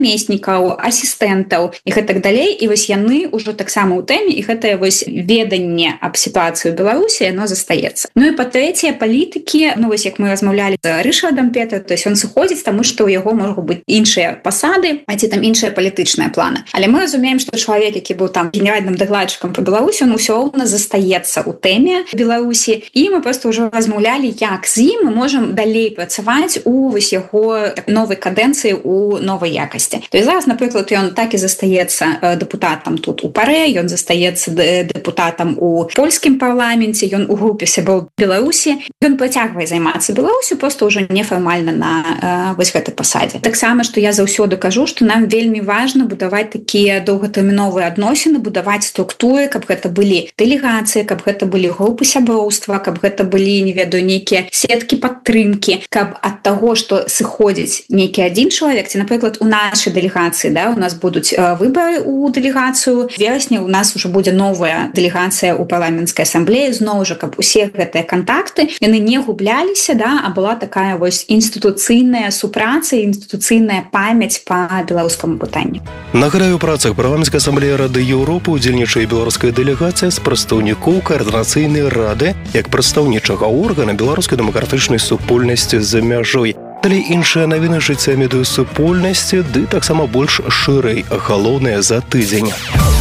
намеснікаў, асістэнтаў і гэтак далей. І вось яны ўжо таксама ў тэме, і гэтае вось веданне аб сітуацыі ў Беларусі, яно застаецца. Ну і па-трэцяе, палітыкі, ну вось як мы размаўлялі з Рышардам Петра, то есть ён сыходзіць, таму што ў яго могуць быць іншыя пасады, а ці там іншыя палітычныя планы. Але мы разумеем, што чалавек, які быў там генеральным дакладчыкам па Беларусі, он усё роўна застаецца ў тэме Беларусі, і мы просто ўжо размаўлялі, як з ім мы можам далей працаваць у вось яго новай кадэнцыі, у новай якасці. То есть зараз, напрыклад, ён так і застаецца дэпутатам тут у ПАРЭ, ён застаецца дэпутатам у польскім парламенце, ён у групе сяброў Беларусі, ён працягвае займацца Беларусю, просто ўжо нефармальна на вось гэтай пасадзе. Таксама, што я заўсёды кажу, што нам вельмі важна будаваць такія доўгатэрміновыя адносіны, будаваць структуры, каб гэта былі дэлегацыі, каб гэта былі групы сяброўства, каб гэта былі, не ведаю, нейкія сеткі падтрымкі, каб ад таго, што сыходзіць нейкі адзін чалавек, ці, напрыклад, у нашай дэлегацыі, да, у нас будуць выбары ў дэлегацыю, в верасні у нас уже будзе новая дэлегацыя ў парламенцкай асамблеі, зноў жа, каб усе гэтыя кантакты, яны не губляліся, да, а была такая вось інстытуцыйная супраца, інстытуцыйная памяць па беларускаму пытанню. Нагадаю, у працах парламенцкай асамблеі Рады Еўропы удзельнічае беларуская дэлегацыя з прадстаўнікоў каардынацыйнай рады як прадстаўнічага органа беларускай дэмакратычнай супольнасці за мяжой. Далей іншыя навіны жыцця медыасупольнасці, ды таксама больш шырэй, галоўнае за тыдзень.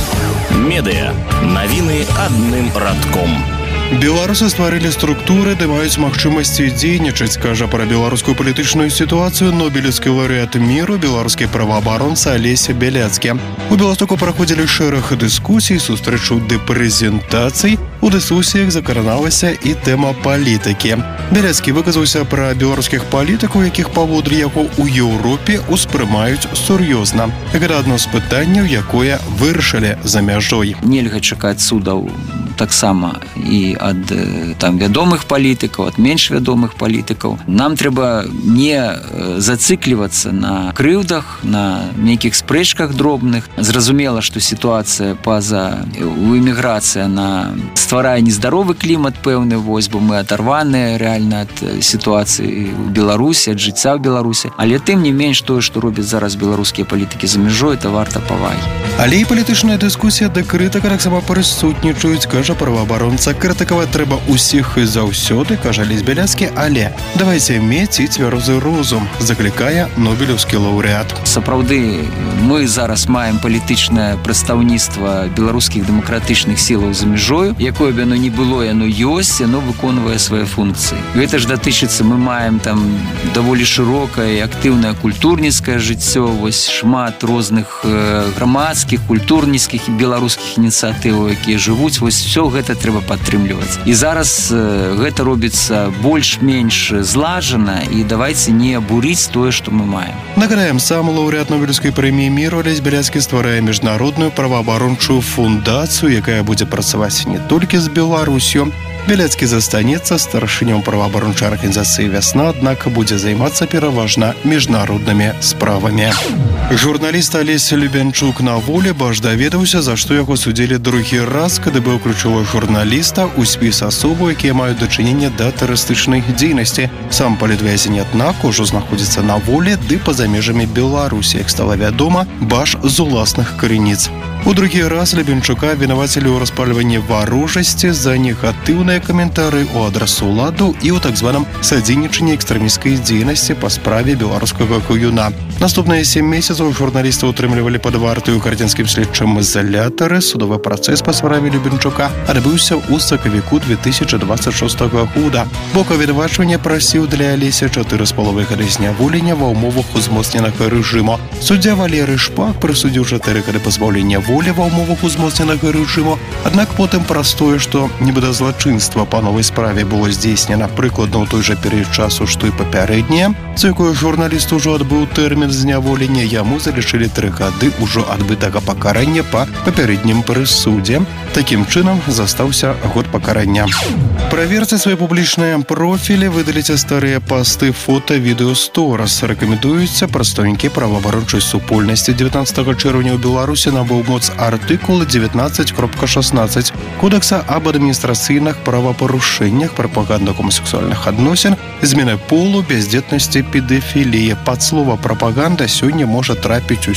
Медыа. Навіны адным радком. Беларусы стварылі структуры, де маюць магчымасці дзейнічаць, кажа пра беларускую палітычную сітуацыю нобелеўскі лаўрэат міру, беларускі праваабаронца Алесь Бяляцкі. У Беластоку праходзілі шэраг дыскусій, сустрэчаў ды прэзентацый. У дыскусіях закраналася і тэма палітыкі. Бяляцкі выказаўся пра беларускіх палітыкаў, якіх паводле яго ў Еўропе успрымаюць сур'ёзна. Гэта адно з пытанняў, якое вырашылі за мяжой. Нельга чакаць судаў таксама і ад там вядомых палітыкаў, ад менш вядомых палітыкаў. Нам трэба не зацыклівацца на крыўдах, на нейкіх спрэчках дробных. Зразумела, што сітуацыя па-за эміграцыя на стварае нездаровы клімат пэўны, вось, бо мы адарваныя рэальна ад сітуацыі ў Беларусі, ад жыцця ў Беларусі. Але тым не менш тое, што робяць зараз беларускія палітыкі за мяжой, это варта павагі. Але і палітычная дыскусія да крытыка таксама прысутнічаюць, кажа праваабаронца. Крытыкаваць трэба усіх і заўсёды, кажа Алесь Бяляцкі, але давайце мець і цвярозы розум, заклікае нобелеўскі лаўрэат. Сапраўды, мы зараз маем палітычнае прадстаўніцтва беларускіх дэмакратычных сілаў за мяжою, якое б яно не было, яно ёсць, яно выконвае свае функцыі. Гэта ж датычыцца, мы маем там даволі шырокае і актыўнае культурніцкае жыццё, вось шмат розных грамадскіх, культурніцкіх і беларускіх ініцыятываў, якія жывуць, вось все гэта трэба падтрымліваць. І зараз гэта робіцца больш-менш злажана, і давайце не бурыць тое, што мы маем. Нагадаем, сам лаўрэат нобелеўскай прэміі міру Алесь Бяляцкі стварае міжнародную праваабарончую фундацыю, якая будзе працаваць не толькі з Беларусю. Бяляцкі застанецца старшынём праваабарончай арганізацыі «Вясна», аднак будзе займацца пераважна міжнароднымі справамі. Журналіст Алесь Любянчук на волі, бо аж даведаўся, за што яго судзілі другі раз, КДБ ўключыла журналіста ў спіс асобаў, якія маюць дачыненне да тэрарыстычнай дзейнасці. Сам палітвязень, аднак, ужо знаходзіцца на волі ды па-за межамі Беларусі, як стала вядома, баш з уласных крыніц. У другі раз Любянчука вінавацілі ў распальванні варожасці за негатыўныя каментары ў адрасу ўладу і ў так званым садзейнічанні экстрэмісцкай дзейнасці па справе беларускага куюна. Наступныя 7 месяцаў журналіста ўтрымлівалі пад вартаю ў гардзянскім следчым ізалятары. Судовы працэс па справе Любянчука адбыўся ў сакавіку 2026 года. Бок абвінавачвання прасіў для Алеся 4,5 гады зняволення ва ўмовах узмоцненага рэжыму. Суддзя Валерый Шпак прысудзіў 4 гады пазбаўлення волі ва ўмовах узмоцненага рэжыму. Аднак потым праз тое, што нібыта злачынства па новай справе было здзейснена прыкладна ў той жа перыяд часу, што і папярэдняе, за якое журналіст ужо адбыў тэрмін зняволення, яму залічылі 3 гады ўжо адбытага пакарання па папярэднім прысудзе. Такім чынам застаўся год пакарання. Праверце свае публічныя профілі, выдаліце старыя пасты, фота, відэо, сторас. Рэкамендуюцца прадстаўнікі праваабарончай супольнасці. 19 чэрвеня ў Беларусі набыў моц артыкул 19.16 Кодекса об адміністрацыйных правапарушэннях, прапаганда гомасексуальных адносін, змены полу, бяздзетнасці, педафіліі. Пад слова «прапаганда» сёння можа трапіць